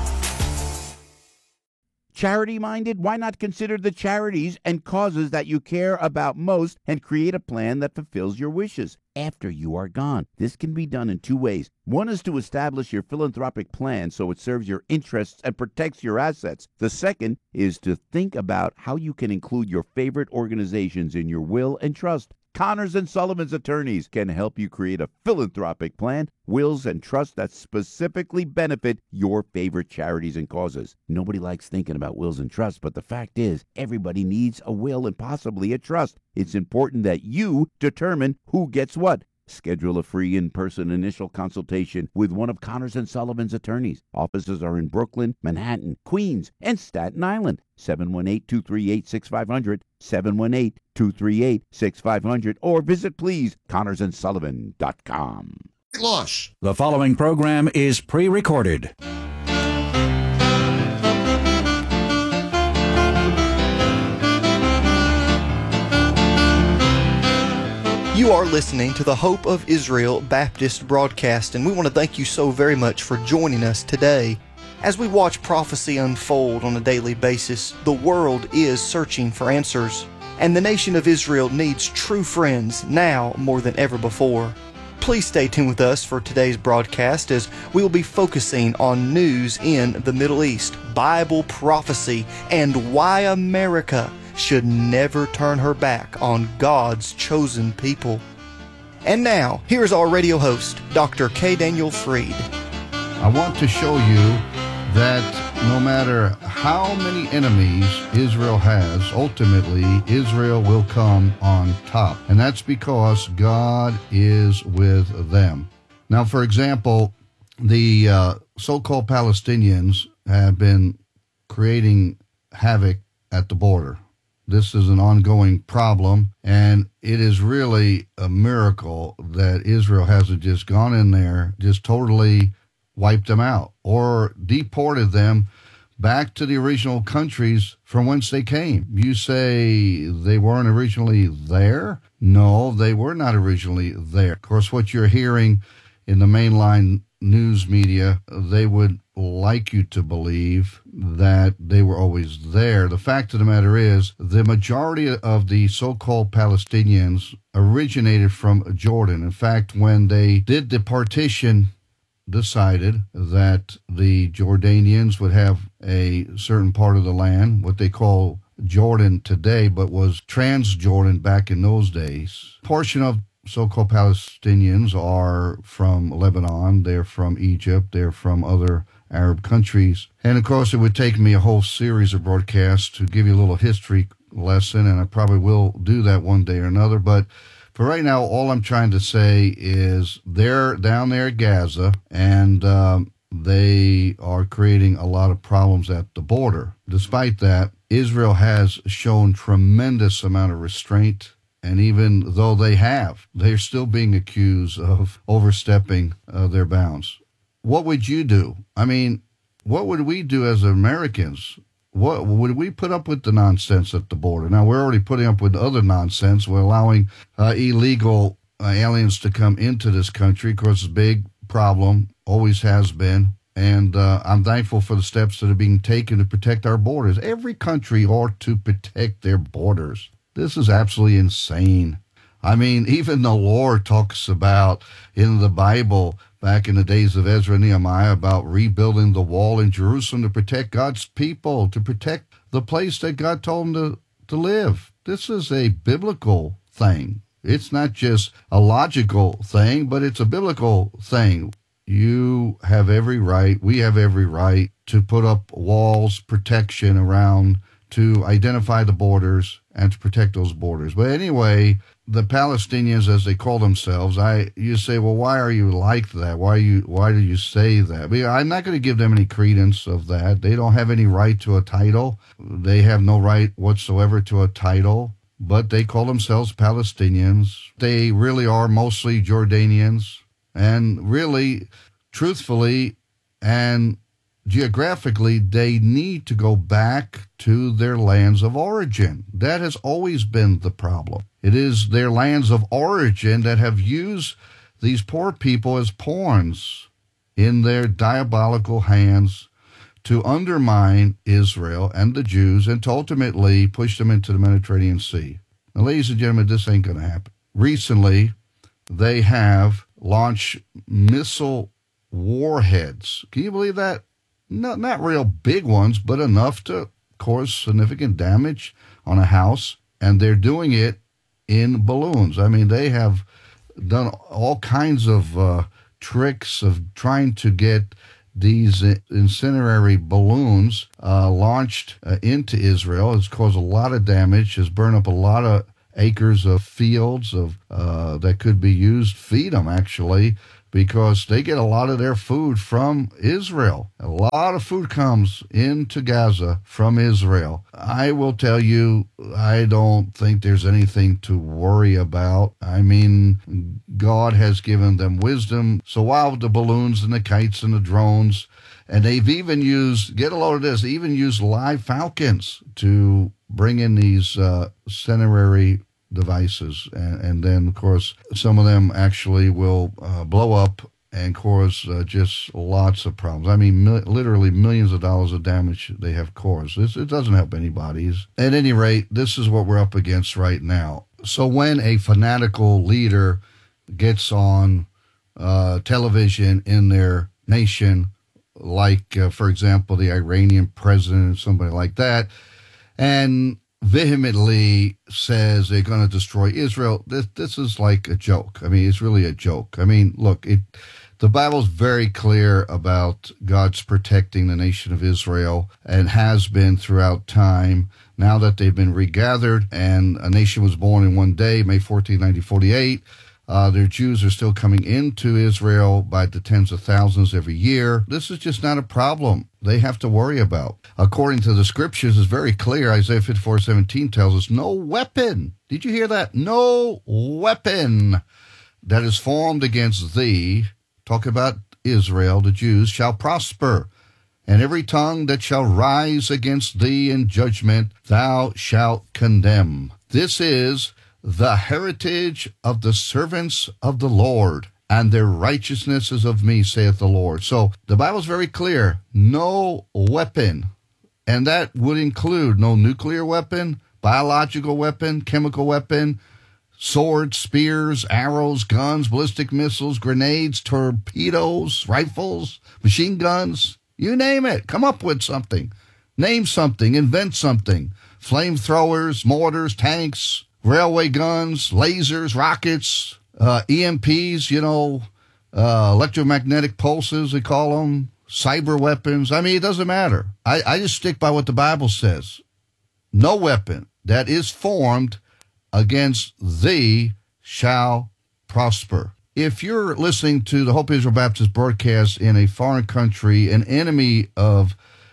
Charity-minded? Why not consider the charities and causes that you care about most and create a plan that fulfills your wishes after you are gone? This can be done in two ways. One is to establish your philanthropic plan so it serves your interests and protects your assets. The second is to think about how you can include your favorite organizations in your will and trust. Connors and Sullivan's attorneys can help you create a philanthropic plan, wills, and trusts that specifically benefit your favorite charities and causes. Nobody likes thinking about wills and trusts, but the fact is, everybody needs a will and possibly a trust. It's important that you determine who gets what. Schedule a free in-person initial consultation with one of Connors and Sullivan's attorneys. Offices are in Brooklyn, Manhattan, Queens, and Staten Island. 718-238-6500, 718-238-6500, or visit, please, ConnorsandSullivan.com. Loss. The following program is pre-recorded. You are listening to the Hope of Israel Baptist broadcast, and we want to thank you so very much for joining us today. As we watch prophecy unfold on a daily basis, the world is searching for answers, and the nation of Israel needs true friends now more than ever before. Please stay tuned with us for today's broadcast as we will be focusing on news in the Middle East, Bible prophecy, and why America should never turn her back on God's chosen people. And now, here's our radio host, Dr. K. Daniel Fried. I want to show you that no matter how many enemies Israel has, ultimately Israel will come on top. And that's because God is with them. Now, for example, the so-called Palestinians have been creating havoc at the border. This is an ongoing problem, and it is really a miracle that Israel hasn't just gone in there, just totally wiped them out or deported them back to the original countries from whence they came. You say they weren't originally there? No, they were not originally there. Of course, what you're hearing in the mainline news media, they would like you to believe that they were always there. The fact of the matter is, the majority of the so-called Palestinians originated from Jordan. In fact, when they did the partition, decided that the Jordanians would have a certain part of the land, what they call Jordan today, but was Transjordan back in those days. A portion of so-called Palestinians are from Lebanon, they're from Egypt, they're from other Arab countries. And of course, it would take me a whole series of broadcasts to give you a little history lesson, and I probably will do that one day or another. But for right now, all I'm trying to say is they're down there at Gaza, and they are creating a lot of problems at the border. Despite that, Israel has shown tremendous amount of restraint, and even though they're still being accused of overstepping their bounds. What would you do? I mean, what would we do as Americans? What would we put up with the nonsense at the border? Now, we're already putting up with other nonsense. We're allowing illegal aliens to come into this country. Of course, it's a big problem, always has been. And I'm thankful for the steps that are being taken to protect our borders. Every country ought to protect their borders. This is absolutely insane. I mean, even the Lord talks about in the Bible back in the days of Ezra and Nehemiah about rebuilding the wall in Jerusalem to protect God's people, to protect the place that God told them to live. This is a biblical thing. It's not just a logical thing, but it's a biblical thing. You have every right, we have every right to put up walls, protection around, to identify the borders, and to protect those borders. But anyway, the Palestinians, as they call themselves, you say, well, why are you like that? Why do you say that? I'm not going to give them any credence of that. They don't have any right to a title. They have no right whatsoever to a title, but they call themselves Palestinians. They really are mostly Jordanians, and really, truthfully, and geographically, they need to go back to their lands of origin. That has always been the problem. It is their lands of origin that have used these poor people as pawns in their diabolical hands to undermine Israel and the Jews and to ultimately push them into the Mediterranean Sea. Now, ladies and gentlemen, this ain't going to happen. Recently, they have launched missile warheads. Can you believe that? Not real big ones, but enough to cause significant damage on a house, and they're doing it in balloons. I mean, they have done all kinds of tricks of trying to get these incendiary balloons launched into Israel. It's caused a lot of damage, has burned up a lot of acres of fields that could be used, feed them actually, because they get a lot of their food from Israel. A lot of food comes into Gaza from Israel. I will tell you, I don't think there's anything to worry about. I mean, God has given them wisdom. So while the balloons and the kites and the drones, and they've even used, get a load of this, they even used live falcons to bring in these incendiary devices, and then of course some of them actually will blow up and cause just lots of problems. I mean, literally millions of dollars of damage they have caused. It doesn't help anybody. At any rate, this is what we're up against right now. So when a fanatical leader gets on television in their nation, like for example the Iranian president or somebody like that, and vehemently says they're going to destroy Israel, this is like a joke. I mean, it's really a joke. I mean, look, the Bible's very clear about God's protecting the nation of Israel and has been throughout time. Now that they've been regathered and a nation was born in one day, May 14, 1948, their Jews are still coming into Israel by the tens of thousands every year. This is just not a problem they have to worry about. According to the scriptures, it's very clear. Isaiah 54:17 tells us, no weapon. Did you hear that? No weapon that is formed against thee, talk about Israel, the Jews, shall prosper. And every tongue that shall rise against thee in judgment, thou shalt condemn. This is the heritage of the servants of the Lord, and their righteousness is of me, saith the Lord. So the Bible's very clear, no weapon, and that would include no nuclear weapon, biological weapon, chemical weapon, swords, spears, arrows, guns, ballistic missiles, grenades, torpedoes, rifles, machine guns, you name it. Come up with something. Name something, invent something. Flamethrowers, mortars, tanks, railway guns, lasers, rockets, EMPs, electromagnetic pulses, they call them, cyber weapons. I mean, it doesn't matter. I just stick by what the Bible says. No weapon that is formed against thee shall prosper. If you're listening to the Hope Israel Baptist broadcast in a foreign country, an enemy of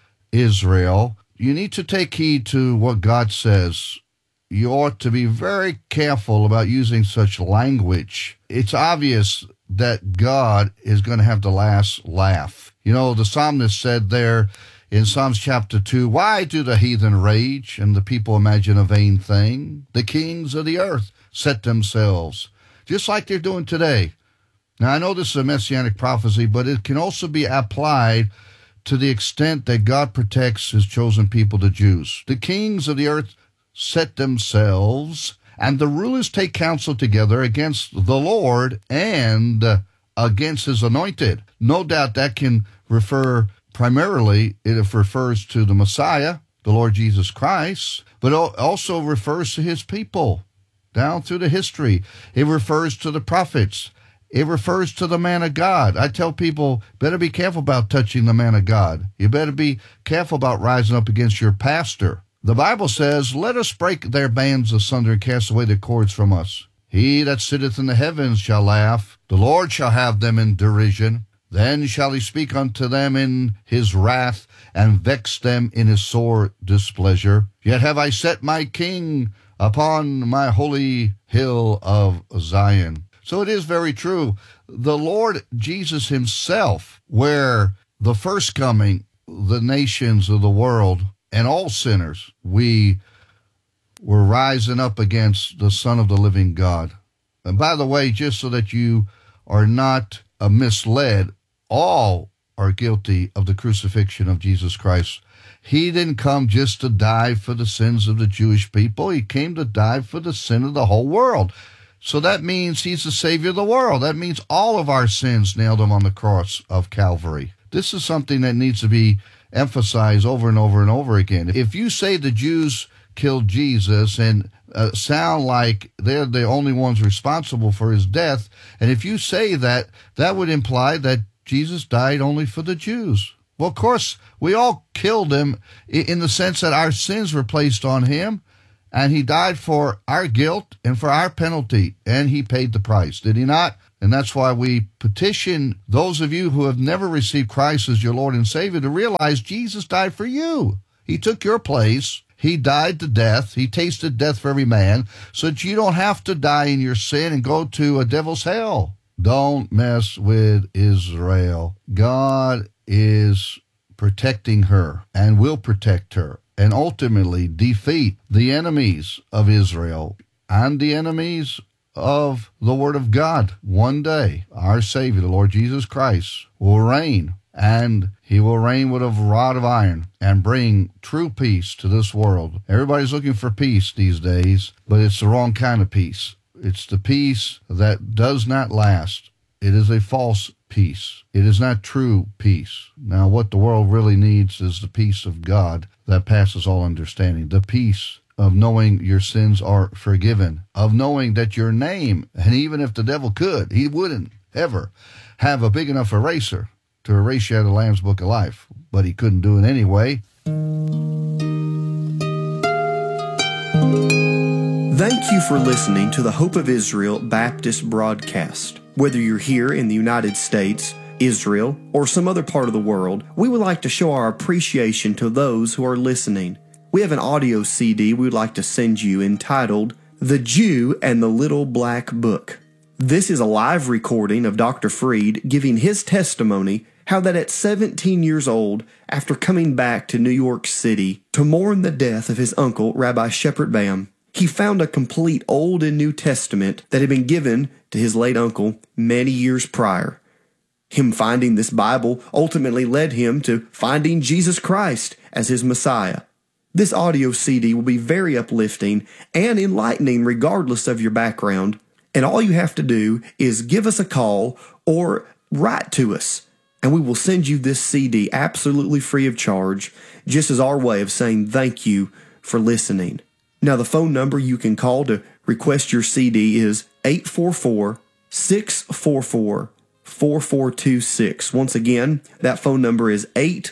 Israel, you need to take heed to what God says. You ought to be very careful about using such language. It's obvious that God is going to have the last laugh. The psalmist said there in Psalms chapter 2, why do the heathen rage and the people imagine a vain thing? The kings of the earth set themselves, just like they're doing today. Now, I know this is a messianic prophecy, but it can also be applied to the extent that God protects his chosen people, the Jews. The kings of the earth set themselves, and the rulers take counsel together against the Lord and against his anointed. No doubt that can refer primarily, it refers to the Messiah, the Lord Jesus Christ, but it also refers to his people down through the history. It refers to the prophets. It refers to the man of God. I tell people, better be careful about touching the man of God. You better be careful about rising up against your pastor. The Bible says, let us break their bands asunder and cast away their cords from us. He that sitteth in the heavens shall laugh. The Lord shall have them in derision. Then shall he speak unto them in his wrath, and vex them in his sore displeasure. Yet have I set my king upon my holy hill of Zion. So it is very true. The Lord Jesus himself, where the first coming, the nations of the world, and all sinners, we were rising up against the Son of the living God. And by the way, just so that you are not misled, all are guilty of the crucifixion of Jesus Christ. He didn't come just to die for the sins of the Jewish people. He came to die for the sin of the whole world. So that means he's the Savior of the world. That means all of our sins nailed him on the cross of Calvary. This is something that needs to be emphasized over and over and over again. If you say the Jews killed Jesus and sound like they're the only ones responsible for his death, and if you say that, that would imply that Jesus died only for the Jews. Well, of course, we all killed him in the sense that our sins were placed on him, and he died for our guilt and for our penalty, and he paid the price, did he not? And that's why we petition those of you who have never received Christ as your Lord and Savior to realize Jesus died for you. He took your place. He died to death. He tasted death for every man, so that you don't have to die in your sin and go to a devil's hell. Don't mess with Israel. God is protecting her and will protect her and ultimately defeat the enemies of Israel and the enemies of the Word of God. One day, our Savior, the Lord Jesus Christ, will reign, and he will reign with a rod of iron and bring true peace to this world. Everybody's looking for peace these days, but it's the wrong kind of peace. It's the peace that does not last. It is a false peace. It is not true peace. Now, what the world really needs is the peace of God that passes all understanding. The peace of knowing your sins are forgiven, of knowing that your name, and even if the devil could, he wouldn't ever have a big enough eraser to erase you out of the Lamb's Book of Life, but he couldn't do it anyway. Thank you for listening to the Hope of Israel Baptist broadcast. Whether you're here in the United States, Israel, or some other part of the world, we would like to show our appreciation to those who are listening. We have an audio CD we would like to send you entitled The Jew and the Little Black Book. This is a live recording of Dr. Freed giving his testimony how that at 17 years old, after coming back to New York City to mourn the death of his uncle, Rabbi Shepard Bam, he found a complete Old and New Testament that had been given to his late uncle many years prior. Him finding this Bible ultimately led him to finding Jesus Christ as his Messiah. This audio CD will be very uplifting and enlightening regardless of your background, and all you have to do is give us a call or write to us, and we will send you this CD absolutely free of charge, just as our way of saying thank you for listening. Now, the phone number you can call to request your CD is 844-644-4426. Once again, that phone number is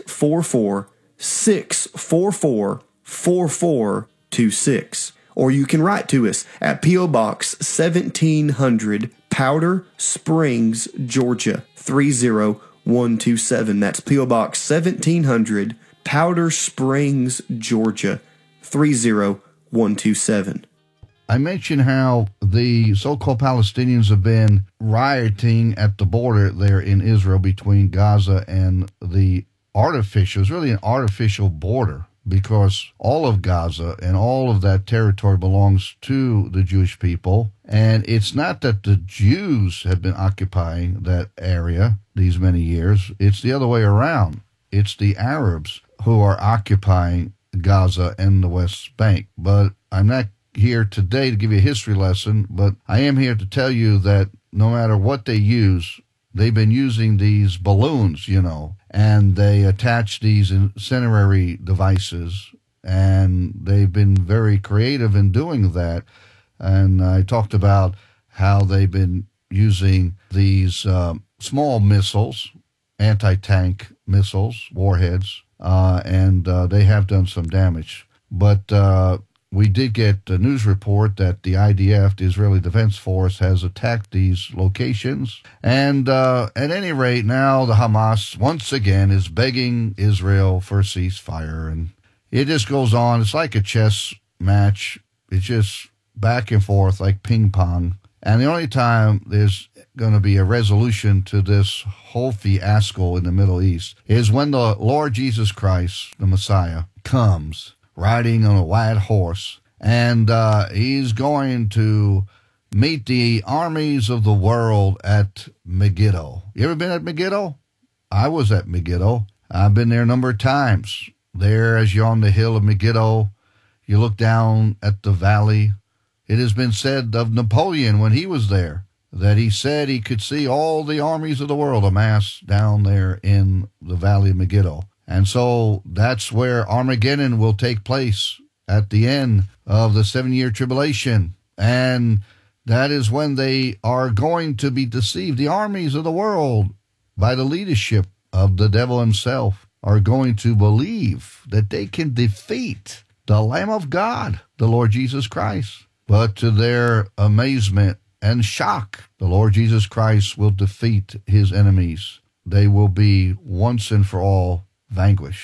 844-644-4426. Or you can write to us at P.O. Box 1700, Powder Springs, Georgia, 30127. That's P.O. Box 1700, Powder Springs, Georgia, 30127. I mentioned how the so-called Palestinians have been rioting at the border there in Israel between Gaza and the artificial, it's really an artificial border, because all of Gaza and all of that territory belongs to the Jewish people. And it's not that the Jews have been occupying that area these many years. It's the other way around. It's the Arabs who are occupying Gaza and the West Bank. But I'm not here today to give you a history lesson, but I am here to tell you that no matter what they use, they've been using these balloons, and they attach these incendiary devices, and they've been very creative in doing that. And I talked about how they've been using these small missiles, anti-tank missiles, warheads, and they have done some damage. but we did get a news report that the IDF, the Israeli Defense Force, has attacked these locations. And at any rate, now the Hamas, once again, is begging Israel for a ceasefire. And it just goes on. It's like a chess match. It's just back and forth like ping pong. And the only time there's going to be a resolution to this whole fiasco in the Middle East is when the Lord Jesus Christ, the Messiah, comes riding on a white horse, and he's going to meet the armies of the world at Megiddo. You ever been at Megiddo? I was at Megiddo. I've been there a number of times. There, as you're on the hill of Megiddo, you look down at the valley. It has been said of Napoleon when he was there that he said he could see all the armies of the world amassed down there in the valley of Megiddo. And so that's where Armageddon will take place at the end of the 7-year tribulation. And that is when they are going to be deceived. The armies of the world, by the leadership of the devil himself, are going to believe that they can defeat the Lamb of God, the Lord Jesus Christ. But to their amazement and shock, the Lord Jesus Christ will defeat his enemies. They will be once and for all vanquished.